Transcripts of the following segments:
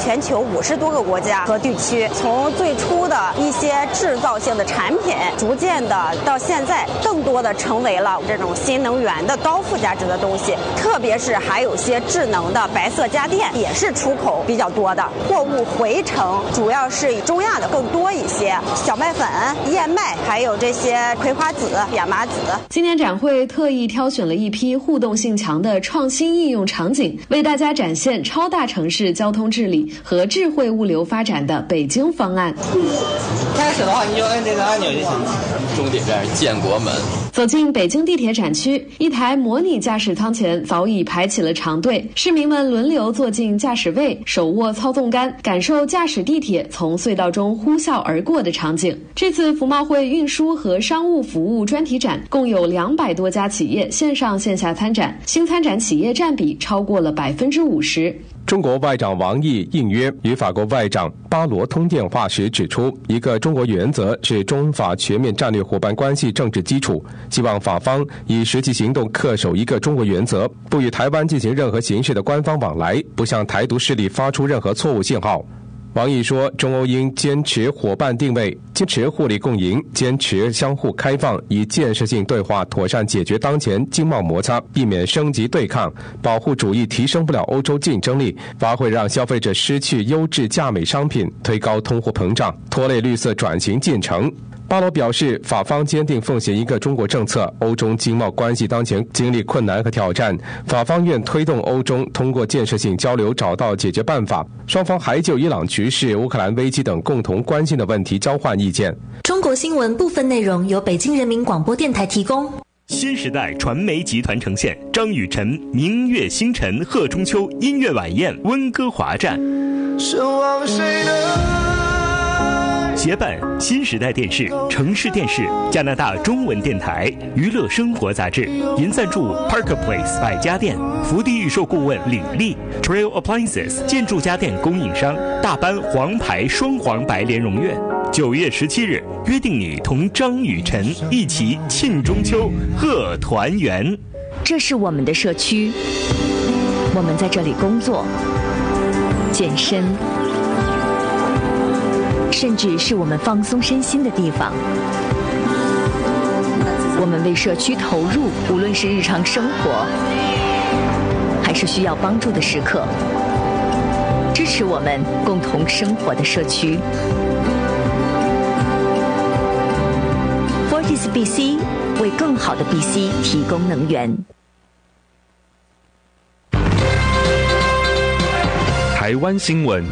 全球50多个国家和地区。从最初的一些制造性的产品，逐渐的到现在更多的成为了这种新能源的高附加值的东西，特别是还有些智能的白色家电也是出口比较多的。货物回程主要是以中亚的更多一些，小麦粉、燕麦，还有这些葵花籽、亚麻籽。 今年展会特意挑选了一批互动性强的创新应用场景，为大家展现超大城市交通治理和智慧物流发展的北京方案。 开始的话，你就摁这个按钮就行。 终点站建国门。 走进北京地铁展区，一台模拟驾驶舱前早已排起了长队，市民们轮流坐进驾驶位，手握操纵杆，感受驾驶地铁从隧道中呼啸而过的场景。这次服贸会运输和商务服务专题展共有200多家企业线上线下参展，新参展企业占比超过了50%。 中国外长王毅应约与法国外长巴罗通电话时指出，一个中国原则是中法全面战略伙伴关系政治基础，希望法方以实际行动恪守一个中国原则，不与台湾进行任何形式的官方往来，不向台独势力发出任何错误信号。王毅说，中欧应坚持伙伴定位，坚持互利共赢，坚持相互开放，以建设性对话妥善解决当前经贸摩擦，避免升级对抗。保护主义提升不了欧洲竞争力，反而会让消费者失去优质价美商品，推高通货膨胀，拖累绿色转型进程。巴罗表示，法方坚定奉行一个中国政策，欧中经贸关系当前经历困难和挑战，法方愿推动欧中通过建设性交流找到解决办法，双方还就伊朗局势、乌克兰危机等共同关心的问题交换意见。 中国新闻部分内容由北京人民广播电台提供。 新时代传媒集团呈现张雨晨明月星辰贺中秋音乐晚宴温哥华站，协办新时代电视、城市电视、加拿大中文电台、娱乐生活杂志，银赞助 Parker Place 百家店，福地预售顾问李丽 Trail Appliances 建筑家电供应商，大班黄牌双黄白联荣苑。9月17日，约定你同张雨晨一起庆中秋，贺团圆。 这是我们的社区，我们在这里工作、健身，甚至是我们放松身心的地方。我们为社区投入，无论是日常生活，还是需要帮助的时刻，支持我们共同生活的社区。Fortis BC 为更好的 BC 提供能源。 台湾新闻。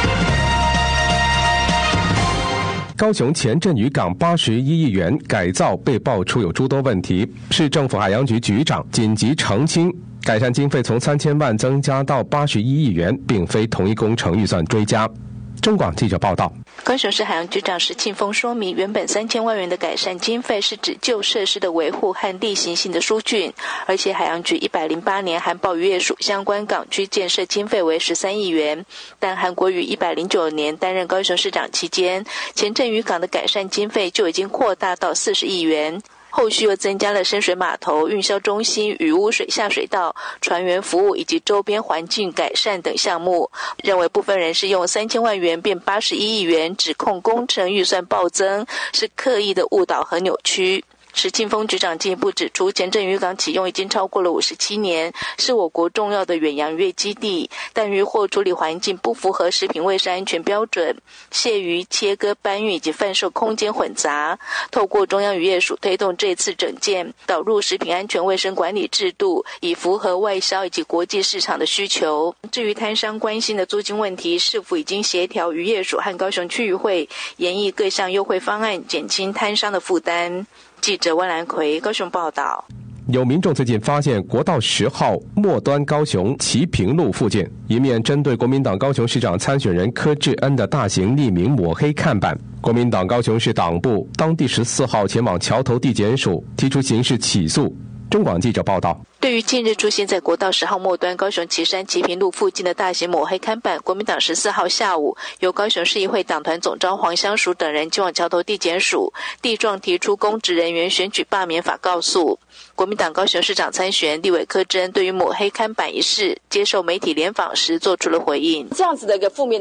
高雄前镇渔港81亿元改造被爆出有诸多问题，市政府海洋局局长紧急澄清，改善经费从3000万增加到81亿元，并非同一工程预算追加。中广记者报道。 高雄市海洋局长石庆丰说明，原本3000万元的改善经费是指旧设施的维护和例行性的疏浚，而且海洋局108年含鲍渔业署相关港区建设经费为13亿元，但韩国瑜109年担任高雄市长期间，前镇渔港的改善经费就已经扩大到40亿元。后续又增加了深水码头、运销中心、渔污水下水道、船员服务以及周边环境改善等项目，认为部分人士用3000万元变81亿元，指控工程预算暴增，是刻意的误导和扭曲。石庆丰局长进一步指出，前镇渔港启用已经超过了57年，是我国重要的远洋渔业基地，但渔获处理环境不符合食品卫生安全标准，蟹鱼切割、搬运以及贩售空间混杂。透过中央渔业署推动这次整建，导入食品安全卫生管理制度，以符合外销以及国际市场的需求。至于摊商关心的租金问题，是否已经协调渔业署和高雄区渔会研议各项优惠方案，减轻摊商的负担？记者温兰奎高雄报道。 有民众最近发现国道10号末端高雄旗屏路附近一面针对国民党高雄市长参选人柯志恩的大型匿名抹黑看板，国民党高雄市党部当地14号前往桥头地检署提出刑事起诉。中广记者报道。 对于近日出现在国道10号末端高雄旗山旗屏路附近的大型抹黑看板，国民党14号下午由高雄市议会党团总召黄香淑等人前往桥头地检署地状提出公职人员选举罢免法告诉。国民党高雄市长参选人立委柯志恩对于抹黑看板一事接受媒体联访时做出了回应。 这样子的一个负面